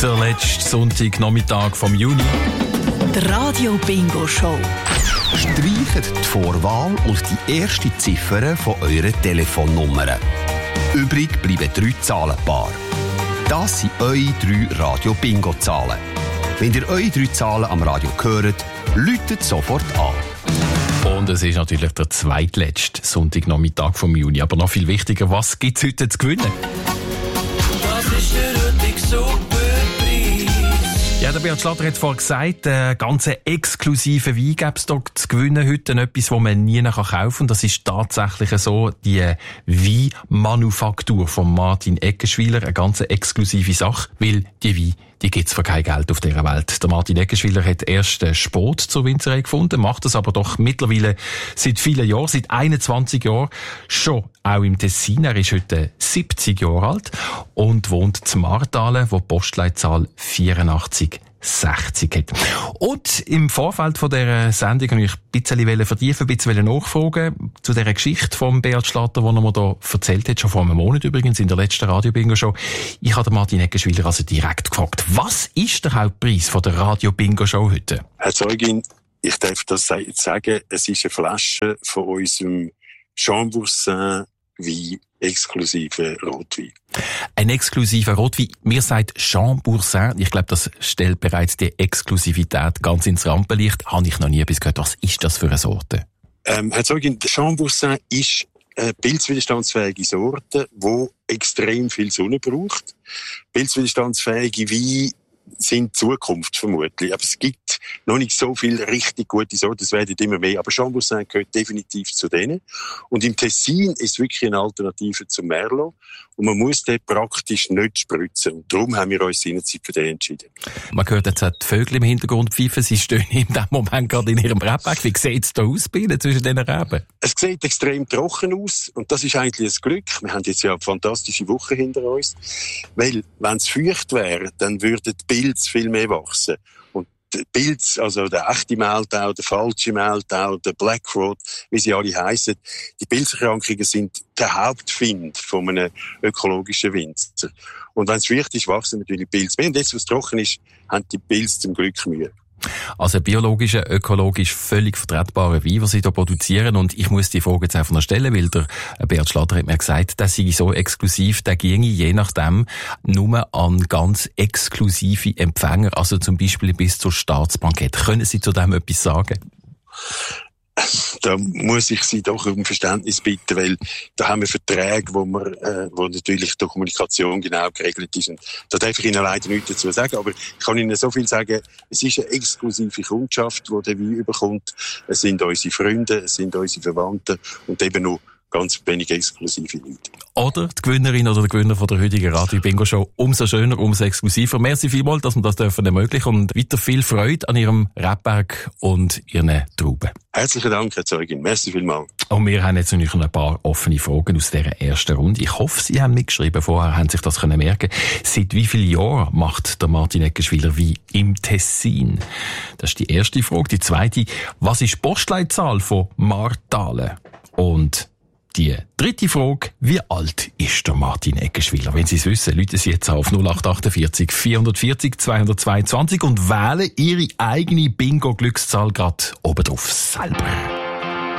Der letzte Sonntagnachmittag vom Juni. Die Radio Bingo Show. Streicht die Vorwahl und die erste Ziffer von eurer Telefonnummer. Übrig bleiben 3 Zahlenpaare. Das sind eure 3 Radio-Bingo-Zahlen. Wenn ihr eure 3 Zahlen am Radio hört, läutet sofort an. Und es ist natürlich der zweitletzte Sonntagnachmittag vom Juni. Aber noch viel wichtiger, was gibt es heute zu gewinnen? Das ist der heutige Superpreis. Ja, der Beat Schlatter hat vorhin gesagt, ganz exklusive Wein gäbe es hier zu gewinnen heute. Etwas, das man nie kaufen kann. Und das ist tatsächlich so, die Weinmanufaktur von Martin Eggenschwiler. Eine ganz exklusive Sache, weil die Weine, die gibt's für kein Geld auf dieser Welt. Der Martin Eggenschwiler hat erst Sport zur Winzerei gefunden, macht das aber doch mittlerweile seit vielen Jahren, seit 21 Jahren, schon auch im Tessin. Er ist heute 70 Jahre alt und wohnt zu Martalen, wo die Postleitzahl 8460 hat. Und im Vorfeld von dieser Sendung wollte ich ein bisschen vertiefen, ein bisschen nachfragen zu dieser Geschichte vom Beat Schlatter, die er mir da erzählt hat, schon vor einem Monat übrigens, in der letzten Radio-Bingo-Show. Ich habe Martin Eggenschwiler also direkt gefragt, was ist der Hauptpreis von der Radio-Bingo-Show heute? Herr Zeugin, ich darf das jetzt sagen, es ist eine Flasche von unserem Chamboursin Wein, exklusive Rotwein. Ein exklusiver Rotwein. Mir sagt Chamboursin, ich glaube, das stellt bereits die Exklusivität ganz ins Rampenlicht. Habe ich noch nie etwas gehört. Was ist das für eine Sorte? Herr Zeugin, der Chamboursin ist eine pilzwiderstandsfähige Sorte, die extrem viel Sonne braucht. Pilzwiderstandsfähige Weine sind Zukunft vermutlich. Aber es gibt noch nicht so viele richtig gute Sorten, es werden immer mehr. Aber Chamboursin gehört definitiv zu denen. Und im Tessin ist es wirklich eine Alternative zum Merlot. Und man muss den praktisch nicht spritzen. Und darum haben wir uns seinerzeit für den entschieden. Man hört jetzt auch die Vögel im Hintergrund pfeifen. Sie stehen in diesem Moment gerade in ihrem Rebberg. Wie sieht es da aus bei Ihnen zwischen diesen Reben? Es sieht extrem trocken aus. Und das ist eigentlich ein Glück. Wir haben jetzt ja eine fantastische Woche hinter uns. Weil, wenn es feucht wäre, dann würden die Pilze viel mehr wachsen. Und der Pilz, also der echte Mehltau, der falsche Mehltau, der Blackroot, wie sie alle heissen, die Pilzerkrankungen sind der Hauptfind von einem ökologischen Winzer. Und wenn es feucht ist, wachsen natürlich Pilze mehr. Und jetzt, was trocken ist, haben die Pilze zum Glück Mühe. Also biologischer, ökologisch völlig vertretbarer Wein, was Sie hier produzieren. Und ich muss die Frage jetzt einfach noch stellen, weil der Beat Schlatter hat mir gesagt, der sei so exklusiv, der ginge je nachdem nur an ganz exklusive Empfänger, also zum Beispiel bis zur Staatsbankett. Können Sie zu dem etwas sagen? Da muss ich Sie doch um Verständnis bitten, weil da haben wir Verträge, wo natürlich die Kommunikation genau geregelt ist. Und da darf ich Ihnen leider nichts dazu sagen, aber ich kann Ihnen so viel sagen, es ist eine exklusive Kundschaft, die den Wein überkommt. Es sind unsere Freunde, es sind unsere Verwandten und eben noch ganz wenig exklusive Leute. Oder die Gewinnerin oder der Gewinner von der heutigen Radio-Bingo-Show. Umso schöner, umso exklusiver. Merci vielmals, dass wir das ermöglichen dürfen und weiter viel Freude an Ihrem Rebberg und Ihren Trauben. Herzlichen Dank, Herr Zeugin. Merci vielmals. Und wir haben jetzt natürlich noch ein paar offene Fragen aus dieser ersten Runde. Ich hoffe, Sie haben mitgeschrieben. Vorher haben sich das merken können. Seit wie vielen Jahren macht der Martin Eggenschwiler Wein im Tessin? Das ist die erste Frage. Die zweite, was ist die Postleitzahl von Martalen? Und die dritte Frage, wie alt ist der Martin Eggenschwiler? Wenn Sie es wissen, rufen Sie jetzt auf 0848 440 222 und wählen Ihre eigene Bingo-Glückszahl gerade oben drauf selber.